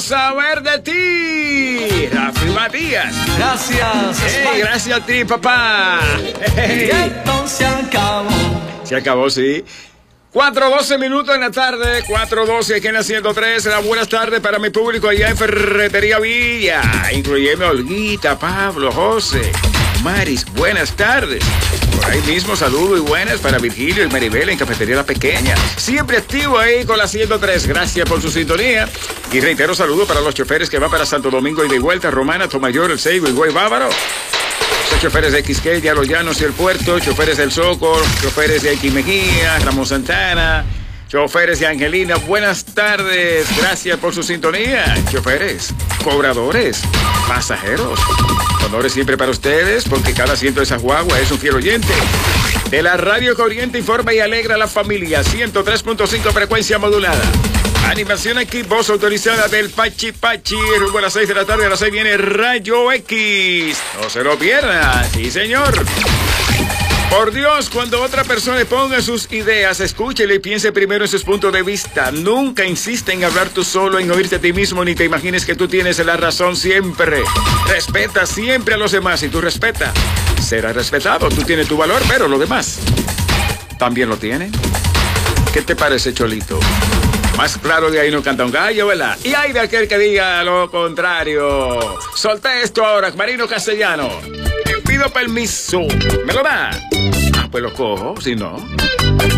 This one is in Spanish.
saber de ti, Rafi Matías. Gracias, Hey, gracias a ti, papá. Hey. Se acabó. Se acabó, sí. 4:12 minutos en la tarde, 4:12 aquí en la 103. Buenas tardes para mi público allá en Ferretería Villa, incluyendo a Olguita, Pablo, José, Maris. Buenas tardes. Por ahí mismo, saludos y buenas para Virgilio y Maribel en Cafetería La Pequeña. Siempre activo ahí con la 103. Gracias por su sintonía. Y reitero saludos para los choferes que van para Santo Domingo y de vuelta, Romana, Tomayor, El Seibo y Güey Bávaro. Los choferes de Quisqueya, Los Llanos y El Puerto, choferes del Soco, choferes de Aquí Mejía, Ramón Santana, choferes de Angelina. Buenas tardes. Gracias por su sintonía. Choferes, cobradores, pasajeros. Honores siempre para ustedes, porque cada asiento de esa guagua es un fiel oyente de la radio que orienta, informa y alegra a la familia. 103.5 frecuencia modulada. Animación aquí, voz autorizada del Pachi Pachi. Rumbo a las 6 de la tarde, a las 6 viene Rayo X. No se lo pierdan, sí señor. Por Dios, cuando otra persona ponga sus ideas, escúchele y piense primero en sus puntos de vista. Nunca insiste en hablar tú solo, en oírte a ti mismo, ni te imagines que tú tienes la razón siempre. Respeta siempre a los demás y tú respeta. Serás respetado, tú tienes tu valor, pero los demás también lo tienen. ¿Qué te parece, Cholito? Más claro de ahí no canta un gallo, ¿verdad? Y hay de aquel que diga lo contrario. Solté esto ahora, Marino Castellano. Te pido permiso. ¿Me lo da? Ah, pues lo cojo, si no.